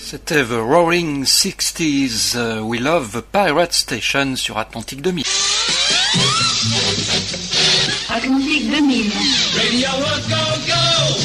C'était The Roaring 60s, We Love Pirate Station sur Atlantique 2000. Atlantique 2000. Radio Rock, go, go!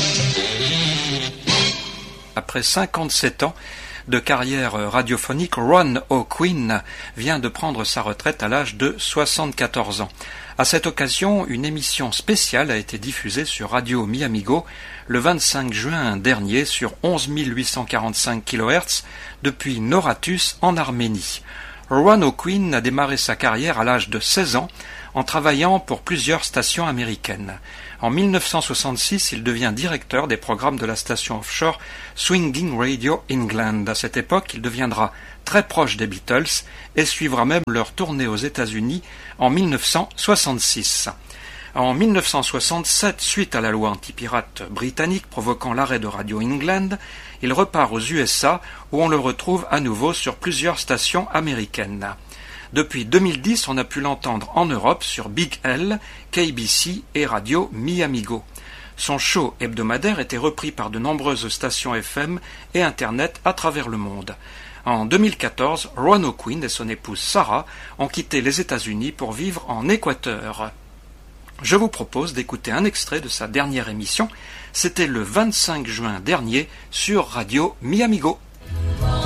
Après 57 ans de carrière radiophonique, Ron O'Quinn vient de prendre sa retraite à l'âge de 74 ans. À cette occasion, une émission spéciale a été diffusée sur Radio Mi-Amigo le 25 juin dernier sur 11 845 kHz depuis Noratus en Arménie. Ron O'Quinn a démarré sa carrière à l'âge de 16 ans en travaillant pour plusieurs stations américaines. En 1966, il devient directeur des programmes de la station offshore Swinging Radio England. À cette époque, il deviendra très proche des Beatles et suivra même leur tournée aux États-Unis en 1966. En 1967, suite à la loi anti-pirate britannique provoquant l'arrêt de Radio England, il repart aux USA où on le retrouve à nouveau sur plusieurs stations américaines. Depuis 2010, on a pu l'entendre en Europe sur Big L, KBC et Radio Mi-Amigo. Son show hebdomadaire était repris par de nombreuses stations FM et Internet à travers le monde. En 2014, Ron O'Quinn et son épouse Sarah ont quitté les États-Unis pour vivre en Équateur. Je vous propose d'écouter un extrait de sa dernière émission. C'était le 25 juin dernier sur Radio Mi-Amigo.